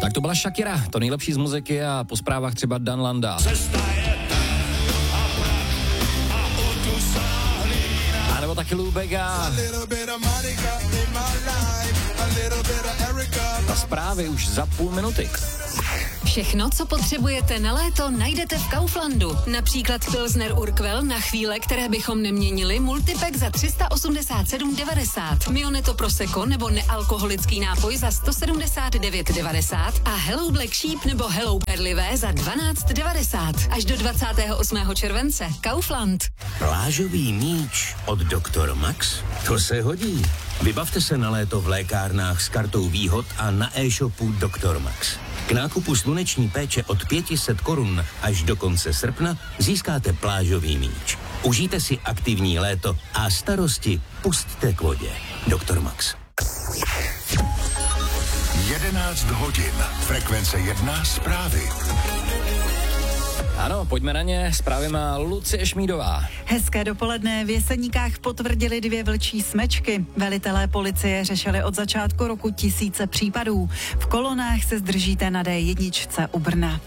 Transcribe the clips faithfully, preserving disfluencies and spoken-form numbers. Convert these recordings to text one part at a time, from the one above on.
Tak to byla Shakira, to nejlepší z muziky a po zprávách třeba Dan Landa. A nebo taky Lou Bega. Ta zprávy už za půl minuty. Všechno, co potřebujete na léto, najdete v Kauflandu. Například Pilsner Urquell na chvíle, které bychom neměnili, multipack za tři sta osmdesát sedm devadesát. Mioneto Prosecco nebo nealkoholický nápoj za sto sedmdesát devět devadesát a Hello Black Sheep nebo Hello Perlivé za dvanáct devadesát. Až do dvacátého osmého července. Kaufland. Plážový míč od doktor Max? To se hodí. Vybavte se na léto v lékárnách s kartou výhod a na e-shopu doktor Max. K nákupu sluneční péče od pět set korun až do konce srpna získáte plážový míč. Užijte si aktivní léto a starosti pusťte k vodě. doktor Max. jedenáct hodin. Frekvence jedna zprávy. Ano, pojďme na ně. Zprávy má Lucie Šmídová. Hezké dopoledne. V Jeseníkách potvrdili dvě vlčí smečky. Velitelé policie řešili od začátku roku tisíce případů. V kolonách se zdržíte na dé jedna u Brna.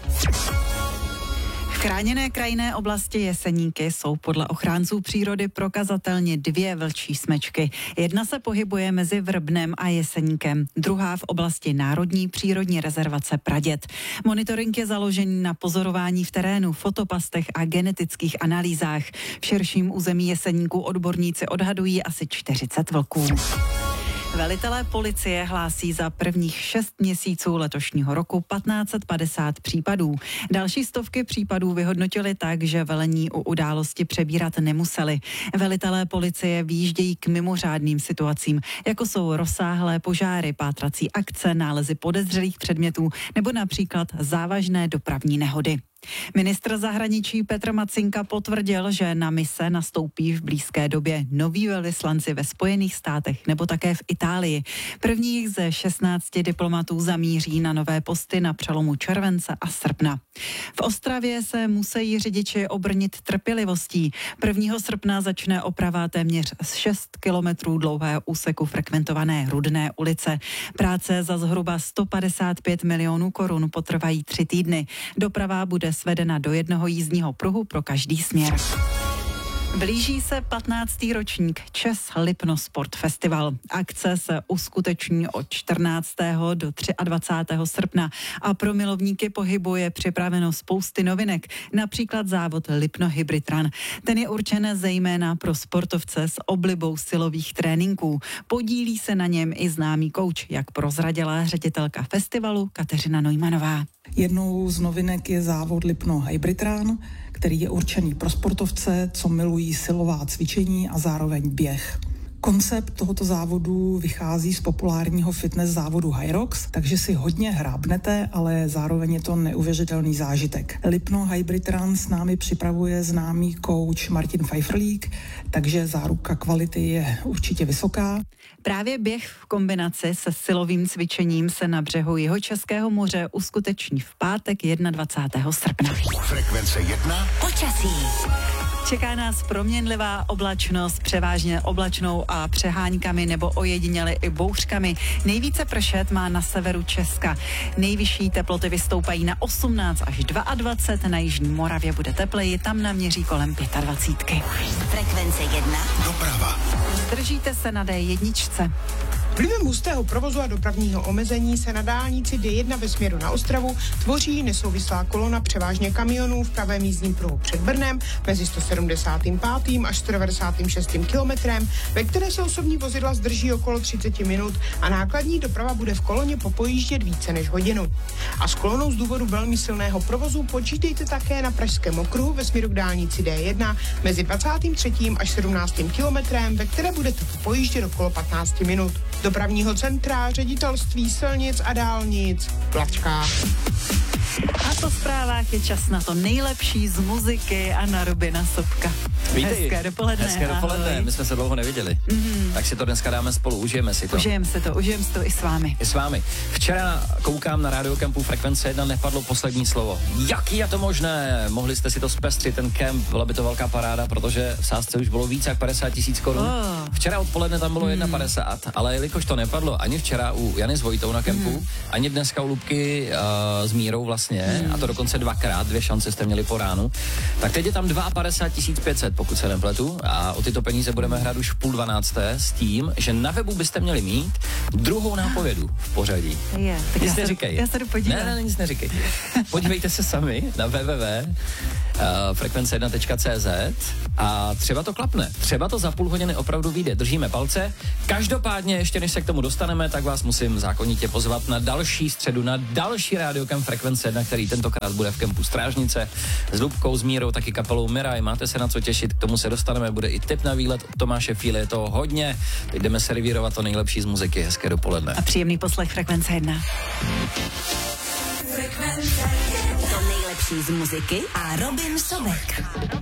V chráněné krajinné oblasti Jeseníky jsou podle ochránců přírody prokazatelně dvě vlčí smečky. Jedna se pohybuje mezi Vrbnem a Jeseníkem, druhá v oblasti Národní přírodní rezervace Praděd. Monitoring je založený na pozorování v terénu, fotopastech a genetických analýzách. V širším území Jeseníku odborníci odhadují asi čtyřicet vlků. Velitelé policie hlásí za prvních šest měsíců letošního roku patnáct set padesát případů. Další stovky případů vyhodnotili tak, že velení u události přebírat nemuseli. Velitelé policie výjíždějí k mimořádným situacím, jako jsou rozsáhlé požáry, pátrací akce, nálezy podezřelých předmětů nebo například závažné dopravní nehody. Ministr zahraničí Petr Macinka potvrdil, že na mise nastoupí v blízké době noví velvyslanci ve Spojených státech nebo také v Itálii. Prvních ze šestnácti diplomatů zamíří na nové posty na přelomu července a srpna. V Ostravě se musí řidiči obrnit trpělivostí. prvního srpna začne oprava téměř šest kilometrů dlouhého úseku frekventované Rudné ulice. Práce za zhruba sto padesát pět milionů korun potrvají tři týdny. Doprava bude svedena do jednoho jízdního pruhu pro každý směr. Blíží se patnáctý ročník Čes Lipno Sport Festival. Akce se uskuteční od čtrnáctého do dvacátého třetího srpna a pro milovníky pohybu je připraveno spousty novinek, například závod Lipno Hybrid Run. Ten je určen zejména pro sportovce s oblibou silových tréninků. Podílí se na něm i známý kouč, jak prozradila ředitelka festivalu Kateřina Neumannová. Jednou z novinek je závod Lipno Hybrid Run, který je určený pro sportovce, co milují silová cvičení a zároveň běh. Koncept tohoto závodu vychází z populárního fitness závodu Hyrox, takže si hodně hrábnete, ale zároveň je to neuvěřitelný zážitek. Lipno Hybrid Run s námi připravuje známý kouč Martin Pfeifferlík, takže záruka kvality je určitě vysoká. Právě běh v kombinaci se silovým cvičením se na břehu Jihočeského moře uskuteční v pátek dvacátého prvního srpna. Frekvence jedna. Počasí. Čeká nás proměnlivá oblačnost, převážně oblačnou a přeháňkami nebo ojediněle i bouřkami. Nejvíce pršet má na severu Česka. Nejvyšší teploty vystoupají na osmnáct až dvacet dva, na jižní Moravě bude tepleji, tam naměří kolem dvacet pět. Frekvence jedna. Doprava. Zdržíte se na dé jedna. Vlivem hustého provozu a dopravního omezení se na dálnici dé jedna ve směru na Ostravu tvoří nesouvislá kolona převážně kamionů v pravém jízdním pruhu před Brnem mezi sto sedmdesát pět až sto devadesát šest kilometrem, ve které se osobní vozidla zdrží okolo třicet minut a nákladní doprava bude v koloně popojíždět více než hodinu. A s kolonou z důvodu velmi silného provozu počítejte také na Pražském okruhu ve směru k dálnici dé jedna mezi dvacátým třetím až sedmnáctým kilometrem, ve které budete popojíždět okolo patnáct minut. Dopravního centra, ředitelství silnic a dálnic, Plačka. A po zprávách je čas na to nejlepší z muziky a na Robina Sobka. Vítej. Hezké dopoledne. Hezké dopoledne, ahoj. my jsme se dlouho neviděli. Mm. Tak si to dneska dáme spolu, užijeme si to. Užijeme si to, užijeme si to i s vámi. I s vámi. Včera koukám na Radio Campu Frekvence jedna, nepadlo poslední slovo. Jaký je to možné? Mohli jste si to zpestřit, ten kemp, byla by to velká paráda, protože v sázce už bylo víc jak padesát tisíc korun. Oh. Včera odpoledne tam bylo mm. jedna padesát, ale jelikož to nepadlo ani včera u Jany s Vojtou na kempu, mm. ani dneska u Lubky uh, s Mírou vlastně, mm. a to dokonce dvakrát, dvě šance jste měli po ránu, tak teď je tam padesát dva tisíc pět set, pokud se nepletu, a o tyto peníze budeme hrát už v půl dvanácté s tím, že na webu byste měli mít druhou nápovědu v pořadí. Je, tak nic já neříkej. Se, já se jdu podívat. Ne, ne, nic neříkejte. Podívejte se sami na w w w tečka frekvence jedna tečka c z a třeba to klapne. Třeba to za půl hodiny opravdu vyjde. Držíme palce. Každopádně, ještě než se k tomu dostaneme, tak vás musím zákonitě pozvat na další středu, na další radiokemp Frekvence jedna, který tentokrát bude v kempu Strážnice s Lubkou, s Mírou, taky kapelou Miraj. Máte se na co těšit, k tomu se dostaneme. Bude i tip na výlet od Tomáše Fíle, je toho hodně. Teď jdeme servírovat to nejlepší z muziky. Hezké dopoledne. A příjemný poslech Frekvence jedna. Frekvence, to nejlepší z muziky a Robin Sobek.